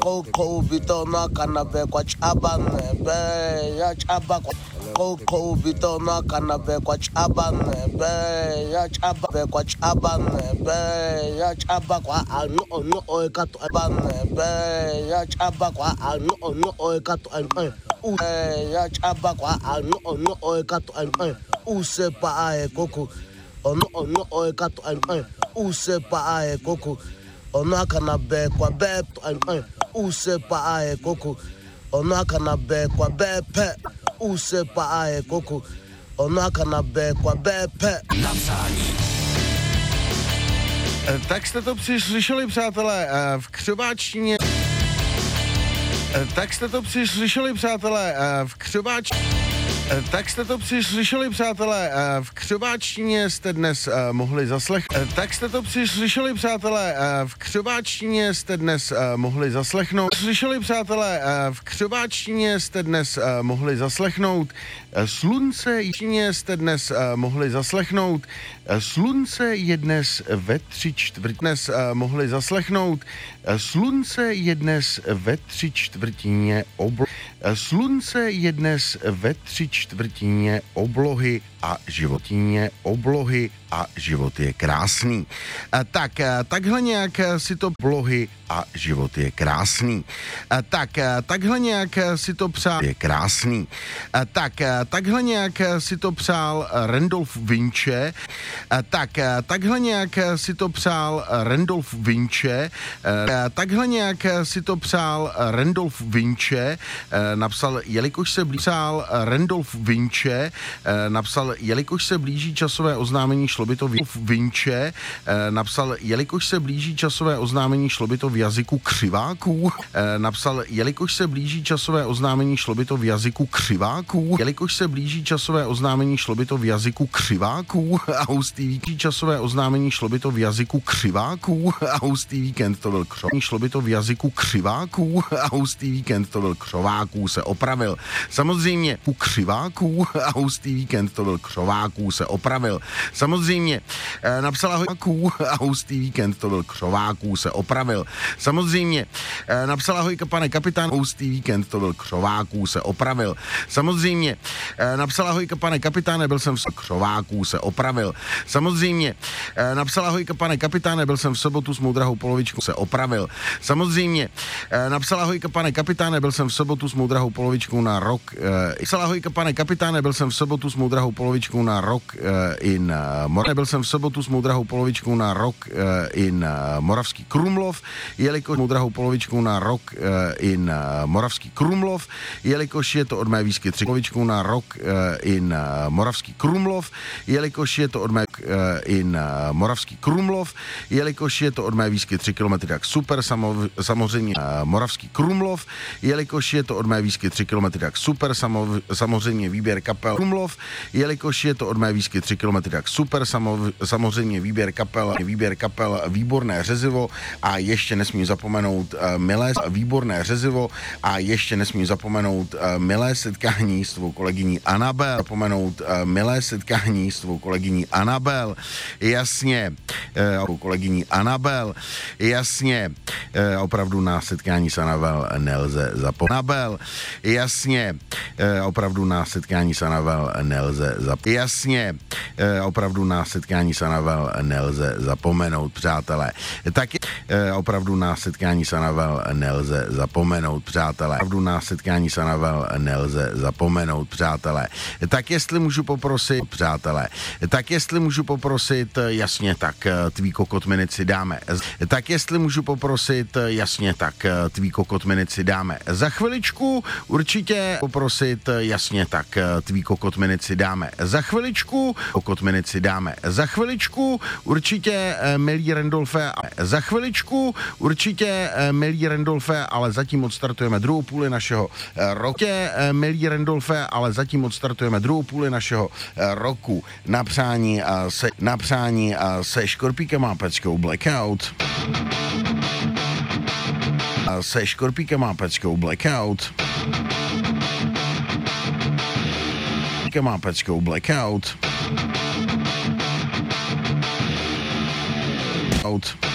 Coco Vitona Canabe Quachaban, Beya Chabak, Coco Vitona Canabe Quachaban, Beya Chabak Quachaban, Beya Chabak, no Oekatuan, Beya Chabak, no Oekatuan, Beya Chabak, no Oekatuan, Usepa Coco, no Oekatuan, Usepa Coco. Ona kana be kwa be use pa ae koko. Ona kana be kwa be pe use pa ae koko. Ona kana be kwa be pe. Tak jste to slyšeli, přátelé, v křováčtině. Tak jste to slyšeli, přátelé, v křováčtině jste dnes mohli zaslechnout. Tak jste to slyšeli, přátelé, v křováčtině jste dnes mohli zaslechnout. Slyšeli, přátelé, v křováčtině jste dnes mohli zaslechnout. Slunce jste dnes mohli zaslechnout. Slunce je dnes ve 3/4. Dnes mohli zaslechnout. Slunce je dnes ve 3/4 oblohy. Slunce je dnes ve 3/4 oblohy a život je krásný. Takhle nějak si to oblohy a život je krásný. Takhle nějak si to přál je krásný. Takhle nějak si to přál Randolph Winche. Takhle nějak si to přál Randolph Winche. Takhle nějak si to přál Randolph Winche. Napsal, jelikož se blíží časové oznámení, šlo by to Vinče, napsal, jelikož se blíží časové oznámení, šlo by to v jazyku křiváků. Napsal, jelikož se blíží časové oznámení, šlo by to v jazyku křiváků. Jelikož se blíží časové oznámení, šlo by to v jazyku křiváků. A hustý časové oznámení, šlo by to v jazyku křiváků. A hustý víkend to byl šlo by to v jazyku křiváků. A hustý víkend to byl křováků, se opravil. Samozřejmě u křiváků. A hustý víkend to byl křováků, se opravil. Samozřejmě napsala hojků a hustý víkend to byl křováků, se opravil. Samozřejmě napsala hojka, pane kapitán, hustý víkend to byl křováků, se opravil. Samozřejmě napsala hojka, pane kapitáne, byl jsem v křováků, se opravil. Samozřejmě napsala hojka, pane kapitáne, byl jsem v sobotu s mou drahou polovičkou, se opravil. Samozřejmě napsala hojka, pane kapitáne, byl jsem v sobotu s mou drahou polovičkou na rok. Napsala hojka, pane kapitáne, byl jsem v sobotu s mou drahou polovičkou na rok in Byl jsem v sobotu s mou drahou polovičkou na rok in Moravský Krumlov, jelikož mou drahou polovičkou na rok in Moravský Krumlov, jelikož je to od mé výsky 3 polovičkou na rok in Moravský Krumlov, jelikož je to od mé in Moravský Krumlov, jelikož je to od mé výsky 3 km, tak super, samozřejmě Moravský Krumlov, jelikož je to od mé výsky 3 km, tak super, samozřejmě výběr kapel Krumlov, jelikož je to od mé výsky 3 km, tak super, samozřejmě výběr kapel Výborné řezivo a ještě nesmím zapomenout Výborné řezivo a ještě nesmím zapomenout milé setkání s tvou kolegyní Anabel, jasně, jasně, opravdu na setkání s Anabel nelze zapomenout, jasně, opravdu na setkání s Anabel nelze zapomenout, přátelé. Taky opravdu na setkání s Anabel nelze zapomenout, přátelé. Opravdu na setkání s Anabel nelze zapomenout, přátelé. Tak jestli můžu poprosit, jasně, tak tvý kokotminici dáme. Tvý kokotminici dáme. Za chviličku určitě poprosit, jasně, tak tvý kokotminici dáme. Za chviličku určitě, milí Randolfe, ale zatím odstartujeme druhou půli našeho roku. Na přání se Škorpíkem a Peckou Blackout. Blackout.